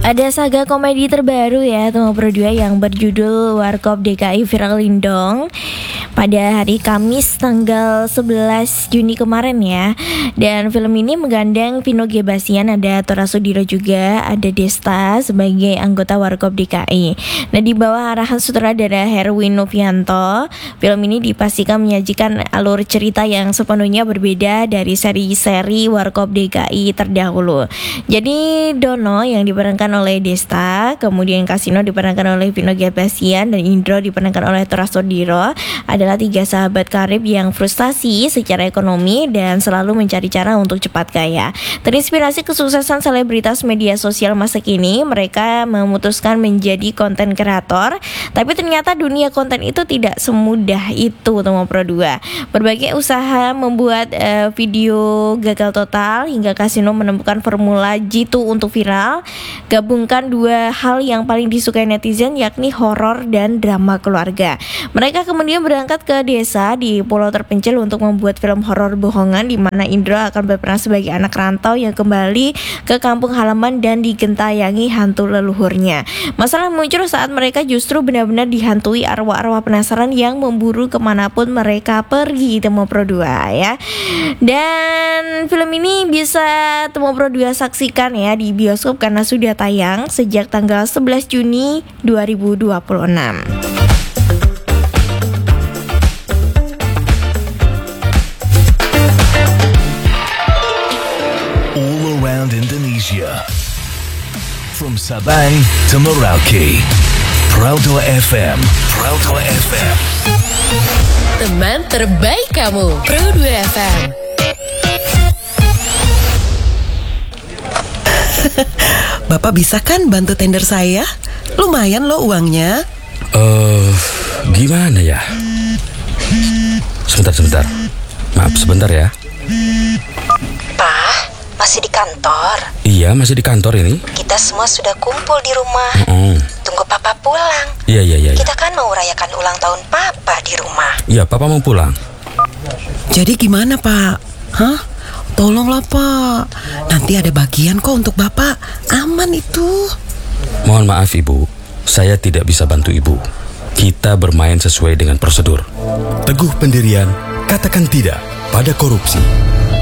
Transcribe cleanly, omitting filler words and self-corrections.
Ada saga komedi terbaru ya Tunggu Pro 2 yang berjudul Warkop DKI Viral Lindong pada hari Kamis tanggal 11 Juni kemarin ya. Dan film ini menggandeng Vino Gebastian, ada Tora Sudiro juga, ada Desta sebagai anggota Warkop DKI. Nah, di bawah arahan sutradara Herwin Novianto, film ini dipastikan menyajikan alur cerita yang sepenuhnya berbeda dari seri-seri Warkop DKI terdahulu. Jadi Dono yang diperankan oleh Desta, kemudian Kasino diperankan oleh Vino Gebastian, dan Indro diperankan oleh Tora Sudiro adalah 3 sahabat karib yang frustasi secara ekonomi dan selalu mencari cara untuk cepat kaya. Terinspirasi kesuksesan selebritas media sosial masa kini, mereka memutuskan menjadi konten kreator. Tapi ternyata dunia konten itu tidak semudah itu Tunggu Pro 2. Berbagai usaha membuat video gagal total hingga Kasino menemukan formula jitu untuk viral. Gabungkan 2 hal yang paling disukai netizen, yakni horor dan drama keluarga. Mereka kemudian berangkat ke desa di pulau terpencil untuk membuat film horor bohongan di mana Indro akan berperan sebagai anak rantau yang kembali ke kampung halaman dan digentayangi hantu leluhurnya. Masalah muncul saat mereka justru benar-benar dihantui arwah-arwah penasaran yang memburu kemanapun mereka pergi Tunggu Pro 2 ya. Dan film ini bisa Tunggu Pro 2 saksikan ya di bioskop karena sudah tayang sejak tanggal 11 Juni 2026. Indonesia, from Sabang to Merauke, Proto FM, Proto FM. Teman terbaik kamu, Pro 2 FM. Bapak bisa kan bantu tender saya? Lumayan loh uangnya. Gimana ya? Sebentar. Maaf sebentar ya. Pak, masih di kantor? Iya, masih di kantor ini. Kita semua sudah kumpul di rumah. Tunggu Papa pulang. Iya. Kita kan mau rayakan ulang tahun Papa di rumah. Iya, Papa mau pulang. Jadi gimana Pak? Hah? Tolonglah Pak. Nanti ada bagian kok untuk Bapak. Aman itu. Mohon maaf Ibu, saya tidak bisa bantu Ibu. Kita bermain sesuai dengan prosedur. Teguh pendirian, katakan tidak pada korupsi.